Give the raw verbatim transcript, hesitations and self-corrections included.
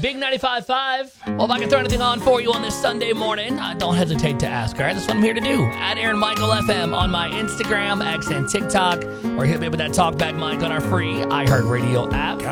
Big ninety-five point five. Well, if I can throw anything on for you on this Sunday morning, uh, don't hesitate to ask, all right? That's what I'm here to do. At Aaron Michael F M on my Instagram, X, and TikTok, or hit me with that talkback mic on our free iHeartRadio app.